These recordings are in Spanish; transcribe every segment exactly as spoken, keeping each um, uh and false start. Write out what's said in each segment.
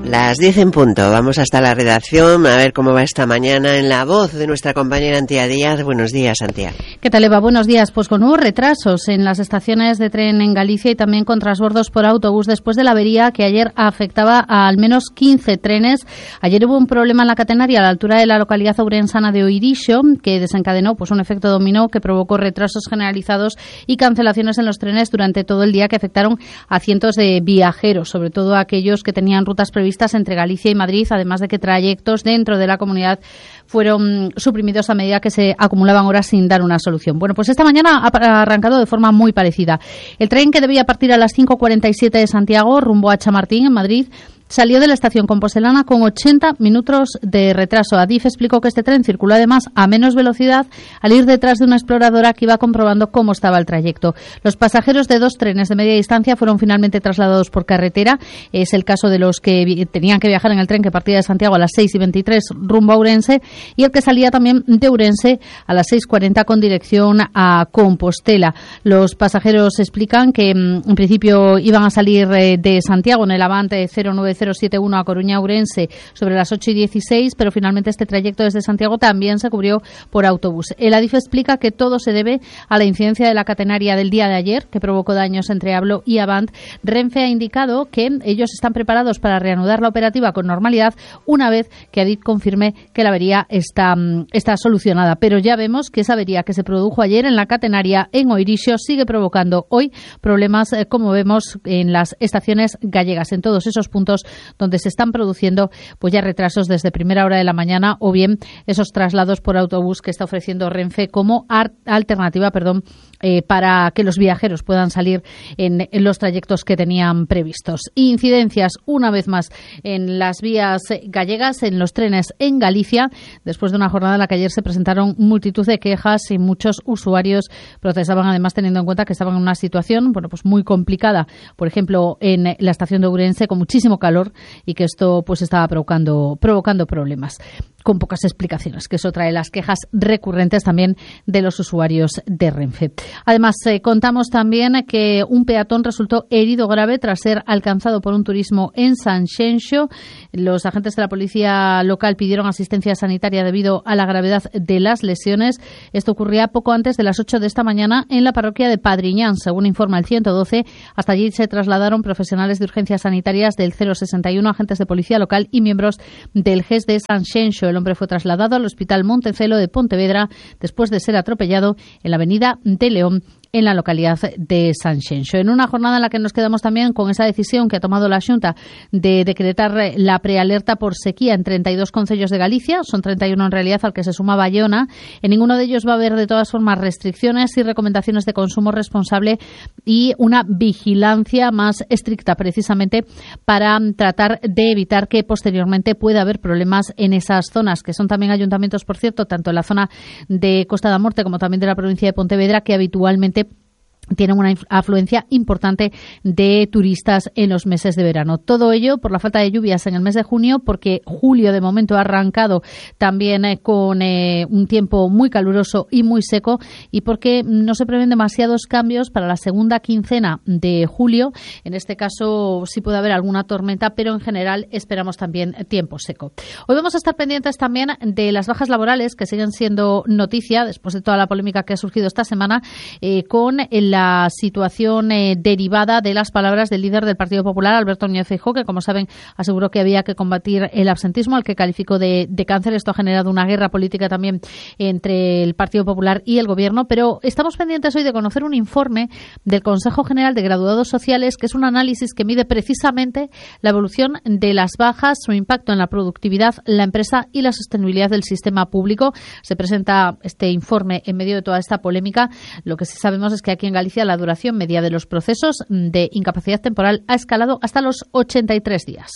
Las diez en punto, vamos hasta la redacción a ver cómo va esta mañana en la voz de nuestra compañera Antía Díaz. Buenos días, Antía. ¿Qué tal, Eva? Buenos días. Pues con nuevos retrasos en las estaciones de tren en Galicia y también con transbordos por autobús después de la avería que ayer afectaba a al menos quince trenes. Ayer hubo un problema en la catenaria a la altura de la localidad ourensana de Oirixo que desencadenó pues un efecto dominó que provocó retrasos generalizados y cancelaciones en los trenes durante todo el día que afectaron a cientos de viajeros, sobre todo a aquellos que tenían rutas previstas entre Galicia y Madrid, además de que trayectos dentro de la comunidad fueron suprimidos a medida que se acumulaban horas sin dar una solución. Bueno, pues esta mañana ha arrancado de forma muy parecida. El tren que debía partir a las cinco cuarenta y siete de Santiago rumbo a Chamartín, en Madrid, salió de la estación compostelana con ochenta minutos de retraso. Adif explicó que este tren circuló además a menos velocidad al ir detrás de una exploradora que iba comprobando cómo estaba el trayecto. Los pasajeros de dos trenes de media distancia fueron finalmente trasladados por carretera. Es el caso de los que tenían que viajar en el tren que partía de Santiago a las seis y veintitrés rumbo a Ourense y el que salía también de Ourense a las seis cuarenta con dirección a Compostela. Los pasajeros explican que en principio iban a salir de Santiago en el Avante cero nueve cero siete uno a Coruña-Ourense sobre las ocho y dieciséis, pero finalmente este trayecto desde Santiago también se cubrió por autobús. El Adif explica que todo se debe a la incidencia de la catenaria del día de ayer, que provocó daños entre Ablo y Avant. Renfe ha indicado que ellos están preparados para reanudar la operativa con normalidad una vez que Adif confirme que la avería está, está solucionada. Pero ya vemos que esa avería que se produjo ayer en la catenaria en Oirixo sigue provocando hoy problemas, eh, como vemos, en las estaciones gallegas, en todos esos puntos donde se están produciendo pues ya retrasos desde primera hora de la mañana o bien esos traslados por autobús que está ofreciendo Renfe como alternativa perdón, eh, para que los viajeros puedan salir en, en los trayectos que tenían previstos. Incidencias una vez más en las vías gallegas, en los trenes en Galicia, después de una jornada en la que ayer se presentaron multitud de quejas y muchos usuarios protestaban, además teniendo en cuenta que estaban en una situación bueno pues muy complicada, por ejemplo en la estación de Ourense con muchísimo calor y que esto pues estaba provocando provocando problemas con pocas explicaciones, que eso trae las quejas recurrentes también de los usuarios de Renfe. Además, eh, contamos también que un peatón resultó herido grave tras ser alcanzado por un turismo en Sanxenxo. Los agentes de la policía local pidieron asistencia sanitaria debido a la gravedad de las lesiones. Esto ocurría poco antes de las ocho de esta mañana en la parroquia de Padriñán, según informa el ciento doce. Hasta allí se trasladaron profesionales de urgencias sanitarias del cero sesenta y uno, agentes de policía local y miembros del G E S de Sanxenxo. El hombre fue trasladado al Hospital Montecelo de Pontevedra después de ser atropellado en la avenida de León, en la localidad de Sanxenxo. En una jornada en la que nos quedamos también con esa decisión que ha tomado la Xunta de decretar la prealerta por sequía en treinta y dos concellos de Galicia, son treinta y uno en realidad, al que se suma Bayona. En ninguno de ellos va a haber de todas formas restricciones y recomendaciones de consumo responsable y una vigilancia más estricta precisamente para tratar de evitar que posteriormente pueda haber problemas en esas zonas, que son también ayuntamientos, por cierto, tanto en la zona de Costa da Morte como también de la provincia de Pontevedra, que habitualmente tienen una afluencia importante de turistas en los meses de verano. Todo ello por la falta de lluvias en el mes de junio, porque julio de momento ha arrancado también eh, con eh, un tiempo muy caluroso y muy seco, y porque no se prevén demasiados cambios para la segunda quincena de julio. En este caso sí puede haber alguna tormenta, pero en general esperamos también tiempo seco. Hoy vamos a estar pendientes también de las bajas laborales, que siguen siendo noticia después de toda la polémica que ha surgido esta semana eh, con el la situación eh, derivada de las palabras del líder del Partido Popular, Alberto Núñez Feijóo, que, como saben, aseguró que había que combatir el absentismo, al que calificó de, de cáncer. Esto ha generado una guerra política también entre el Partido Popular y el Gobierno, pero estamos pendientes hoy de conocer un informe del Consejo General de Graduados Sociales, que es un análisis que mide precisamente la evolución de las bajas, su impacto en la productividad, la empresa y la sostenibilidad del sistema público. Se presenta este informe en medio de toda esta polémica. Lo que sí sabemos es que aquí en Galicia la duración media de los procesos de incapacidad temporal ha escalado hasta los ochenta y tres días.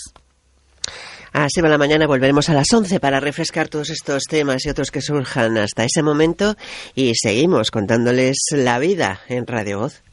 Así va la mañana, volveremos a las once para refrescar todos estos temas y otros que surjan hasta ese momento, y seguimos contándoles la vida en Radio Voz.